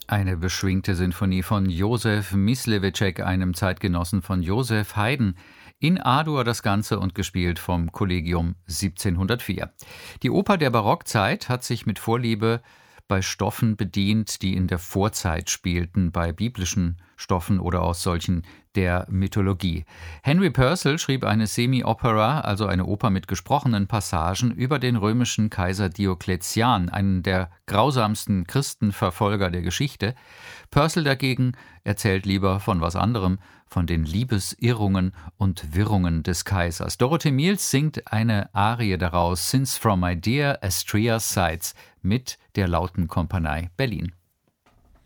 Eine beschwingte Sinfonie von Josef Myslewitschek, einem Zeitgenossen von Joseph Haydn. In A-Dur das Ganze und gespielt vom Kollegium 1704. Die Oper der Barockzeit hat sich mit Vorliebe bei Stoffen bedient, die in der Vorzeit spielten, bei biblischen Stoffen oder aus solchen der Mythologie. Henry Purcell schrieb eine Semi-Opera, also eine Oper mit gesprochenen Passagen, über den römischen Kaiser Diokletian, einen der grausamsten Christenverfolger der Geschichte. Purcell dagegen erzählt lieber von was anderem, von den Liebesirrungen und Wirrungen des Kaisers. Dorothee Miels singt eine Arie daraus, Since from my dear Astria's sides, mit der Lauten Kompanie Berlin.